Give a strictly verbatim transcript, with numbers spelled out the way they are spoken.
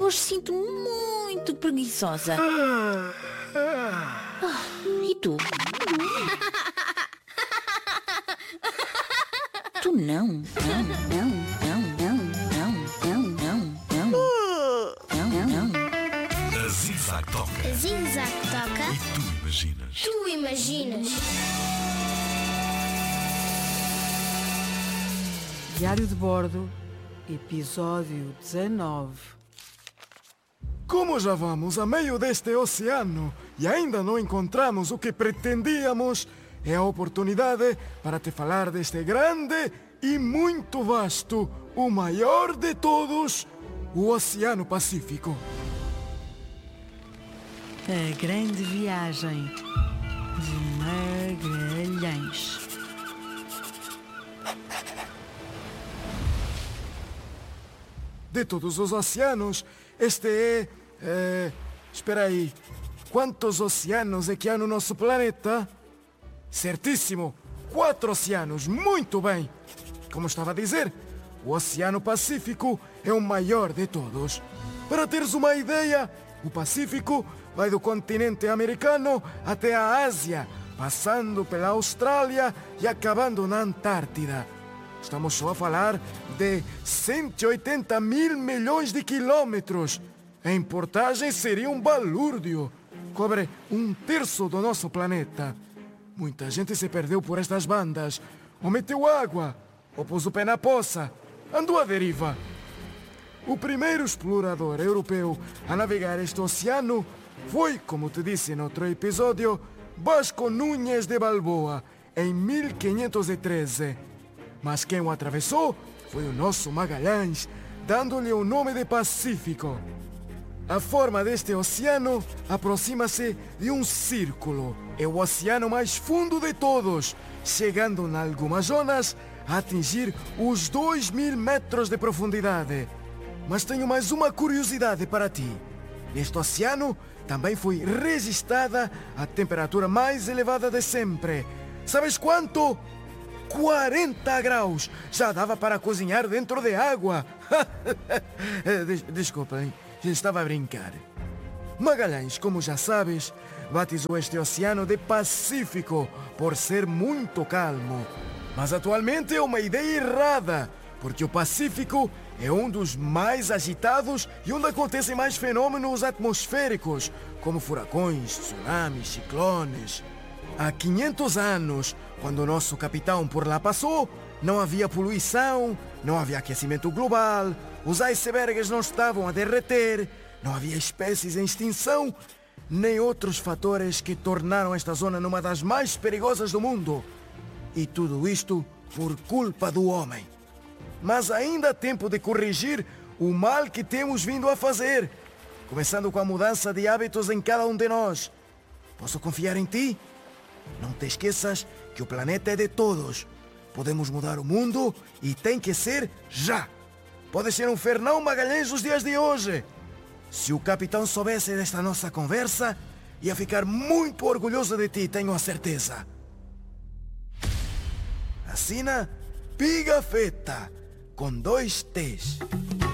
Hoje sinto-me muito preguiçosa. Ah, e tu? Tu não, não, não, não, não, não, não, não, não, não, não, não. A Zig-Zag toca. A Zig-Zag toca. E tu imaginas? Tu imaginas. Diário de Bordo, episódio dezanove. Como já vamos a meio deste oceano e ainda não encontramos o que pretendíamos, é a oportunidade para te falar deste grande e muito vasto, o maior de todos, o Oceano Pacífico. A grande viagem de Magalhães. De todos os oceanos, este é... é espera aí. Quantos oceanos é que há no nosso planeta? Certíssimo! Quatro oceanos, muito bem! Como estava a dizer, o Oceano Pacífico é o maior de todos. Para teres uma ideia, o Pacífico vai do continente americano até a Ásia, passando pela Austrália e acabando na Antártida. Estamos só a falar de cento e oitenta mil milhões de quilômetros. Em portagem seria um balúrdio. Cobre um terço do nosso planeta. Muita gente se perdeu por estas bandas. Ou meteu água, ou pôs o pé na poça. Andou à deriva. O primeiro explorador europeu a navegar este oceano foi, como te disse no outro episódio, Vasco Núñez de Balboa, em mil quinhentos e treze. Mas quem o atravessou foi o nosso Magalhães, dando-lhe o nome de Pacífico. A forma deste oceano aproxima-se de um círculo. É o oceano mais fundo de todos, chegando em algumas zonas a atingir os dois mil metros de profundidade. Mas tenho mais uma curiosidade para ti. Neste oceano também foi registrada a temperatura mais elevada de sempre. Sabes quanto? quarenta graus! Já dava para cozinhar dentro de água. Des- Desculpa, hein? Estava a brincar. Magalhães, como já sabes, batizou este oceano de Pacífico por ser muito calmo. Mas atualmente é uma ideia errada, porque o Pacífico é um dos mais agitados e onde acontecem mais fenômenos atmosféricos, como furacões, tsunamis, ciclones. Há quinhentos anos, quando o nosso capitão por lá passou, não havia poluição, não havia aquecimento global, os icebergs não estavam a derreter, não havia espécies em extinção, nem outros fatores que tornaram esta zona numa das mais perigosas do mundo. E tudo isto por culpa do homem. Mas ainda há tempo de corrigir o mal que temos vindo a fazer, começando com a mudança de hábitos em cada um de nós. Posso confiar em ti? Não te esqueças que o planeta é de todos. Podemos mudar o mundo e tem que ser já. Pode ser um Fernão Magalhães os dias de hoje. Se o capitão soubesse desta nossa conversa, ia ficar muito orgulhoso de ti, tenho a certeza. Assina Pigafetta, com dois T's.